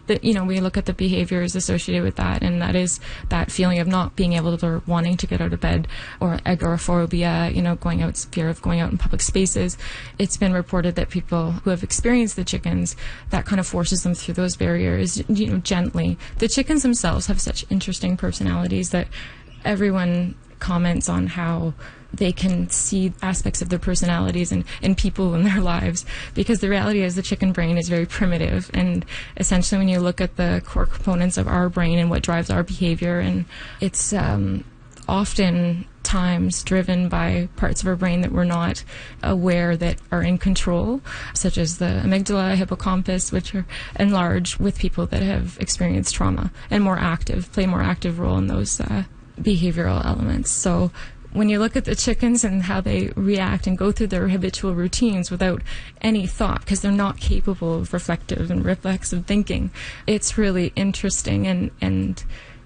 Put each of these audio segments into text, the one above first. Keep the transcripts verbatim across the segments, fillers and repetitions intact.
that, you know, we look at the behaviors associated with that, and that is that feeling of not being able to, or wanting to get out of bed, or agoraphobia, you know, going out, fear of going out in public spaces. It's been reported that people who have experienced the chickens, that kind of forces them through those barriers, you know, gently. The chickens themselves have such interesting personalities that everyone comments on how they can see aspects of their personalities and, and people in their lives, because the reality is the chicken brain is very primitive, and essentially when you look at the core components of our brain and what drives our behavior, and it's um, often times driven by parts of our brain that we're not aware that are in control, such as the amygdala, hippocampus, which are enlarged with people that have experienced trauma and more active, play a more active role in those uh, behavioral elements. So when you look at the chickens and how they react and go through their habitual routines without any thought, because they're not capable of reflective and reflexive thinking, it's really interesting, and, and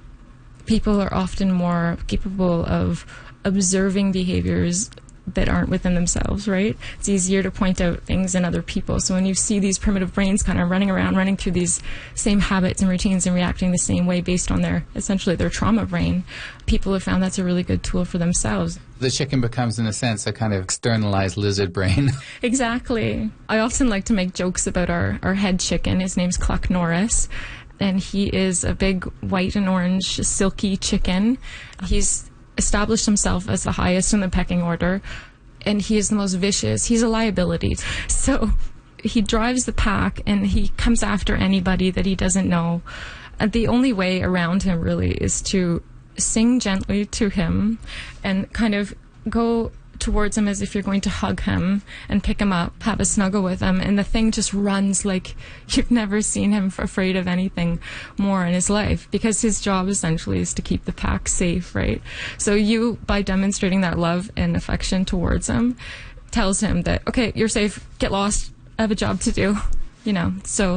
people are often more capable of observing behaviors that aren't within themselves, right? It's easier to point out things in other people. So when you see these primitive brains kind of running around, running through these same habits and routines and reacting the same way based on their, essentially their trauma brain, people have found that's a really good tool for themselves. The chicken becomes, in a sense, a kind of externalized lizard brain. Exactly. I often like to make jokes about our, our head chicken. His name's Cluck Norris, and he is a big white and orange silky chicken. He's established himself as the highest in the pecking order, and he is the most vicious. He's a liability. So he drives the pack, and he comes after anybody that he doesn't know. And the only way around him really is to sing gently to him and kind of go towards him as if you're going to hug him and pick him up, have a snuggle with him, and the thing just runs like you've never seen him afraid of anything more in his life, because his job essentially is to keep the pack safe, right? So you, by demonstrating that love and affection towards him, tells him that, okay, you're safe, get lost, I have a job to do, you know. So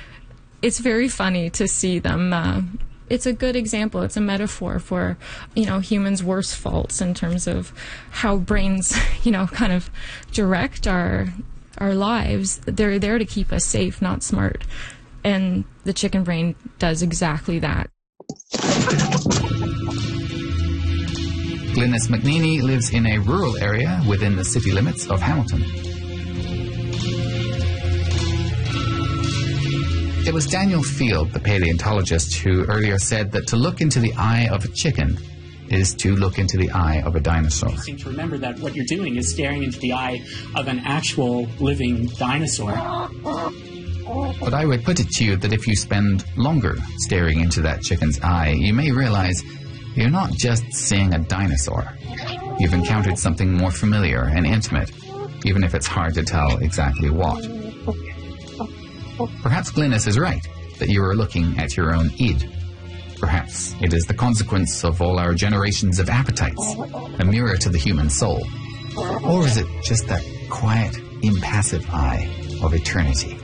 it's very funny to see them. Uh, It's a good example. It's a metaphor for, you know, humans' worst faults in terms of how brains, you know, kind of direct our our lives. They're there to keep us safe, not smart. And the chicken brain does exactly that. Glynis McNeely lives in a rural area within the city limits of Hamilton. It was Daniel Field, the paleontologist, who earlier said that to look into the eye of a chicken is to look into the eye of a dinosaur. You seem to remember that what you're doing is staring into the eye of an actual living dinosaur. But I would put it to you that if you spend longer staring into that chicken's eye, you may realize you're not just seeing a dinosaur. You've encountered something more familiar and intimate, even if it's hard to tell exactly what. Perhaps Glynis is right, that you are looking at your own id. Perhaps it is the consequence of all our generations of appetites, a mirror to the human soul. Or is it just that quiet, impassive eye of eternity?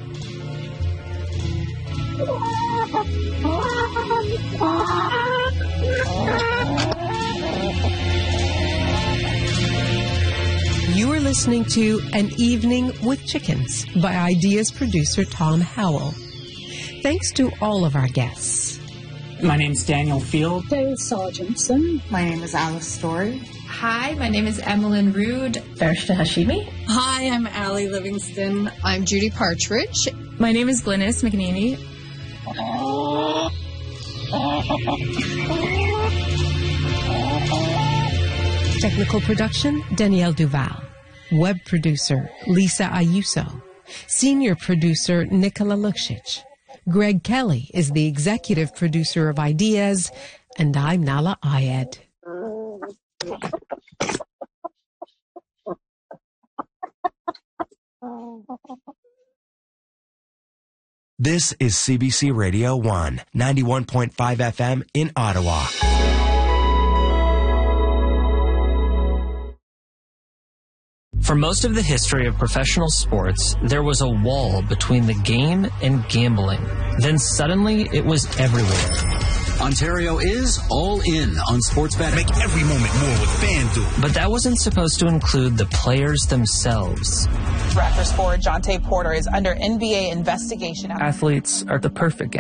You are listening to An Evening with Chickens by Ideas producer Tom Howell. Thanks to all of our guests. My name's Daniel Field. Dave Sargentson. My name is Alice Story. Hi, my name is Emmeline Rood. Farishta Hashimi. Hi, I'm Allie Livingston. I'm Judy Partridge. My name is Glynis McNeely. Technical production, Danielle Duval. Web producer, Lisa Ayuso. Senior producer, Nicola Luksic. Greg Kelly is the executive producer of Ideas, and I'm Nala Ayed. This is C B C Radio one, ninety-one point five F M in Ottawa. For most of the history of professional sports, there was a wall between the game and gambling. Then suddenly, it was everywhere. Ontario is all in on sports betting. Make every moment more with FanDuel. But that wasn't supposed to include the players themselves. Raptors forward Jonte Porter is under N B A investigation. Athletes are the perfect